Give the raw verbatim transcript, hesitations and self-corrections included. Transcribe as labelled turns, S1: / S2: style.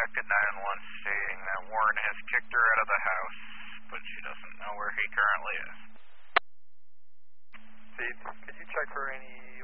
S1: contacted nine one one stating that Warren has kicked her out of the house, but she doesn't know where he currently is.
S2: Steve, could you check for any